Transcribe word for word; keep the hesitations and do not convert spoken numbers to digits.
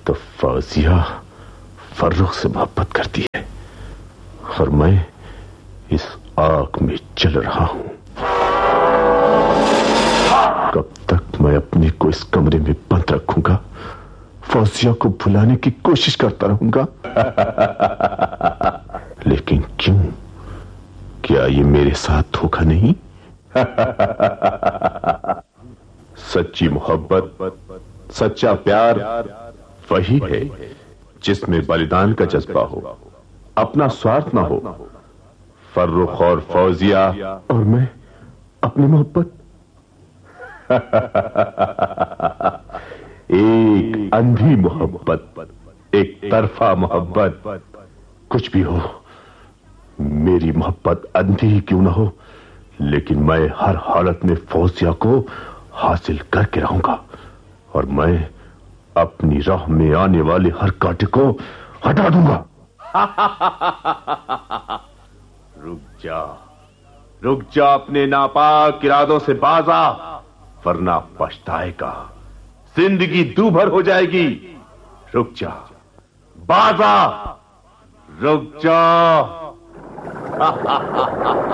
तो फौजिया फर्रुख से मोहब्बत करती है और मैं इस आग में जल रहा हूं। कब तक मैं अपने को इस कमरे में बंद रखूंगा, फौजिया को भुलाने की कोशिश करता रहूंगा। लेकिन क्यों? क्या ये मेरे साथ धोखा नहीं? सच्ची मोहब्बत, सच्चा प्यार वही है जिसमें बलिदान का जज्बा हो, अपना स्वार्थ ना हो। फर्रुख और फौजिया और मैं अपनी मोहब्बत एक अंधी मोहब्बत, एक तरफा मोहब्बत। कुछ भी हो, मेरी मोहब्बत अंधी ही क्यों ना हो, लेकिन मैं हर हालत में फौजिया को हासिल करके रहूंगा और मैं अपनी राह में आने वाले हर कांटे को हटा दूंगा। रुक जा, रुक जा, अपने नापाक इरादों से बाज आ, वरना पछताएगा, जिंदगी दूभर हो जाएगी। रुक जा, बाज आ, रुक जा।